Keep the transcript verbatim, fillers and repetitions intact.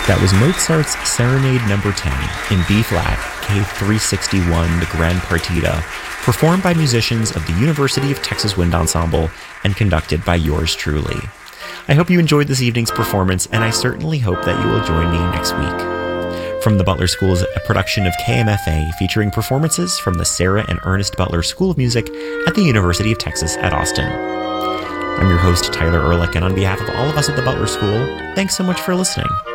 That was Mozart's Serenade Number ten in B-flat, K three sixty-one, the Grand Partita, performed by musicians of the University of Texas Wind Ensemble and conducted by yours truly. I hope you enjoyed this evening's performance, and I certainly hope that you will join me next week. From the Butler School is a production of K M F A featuring performances from the Sarah and Ernest Butler School of Music at the University of Texas at Austin. I'm your host, Tyler Ehrlich, and on behalf of all of us at the Butler School, thanks so much for listening.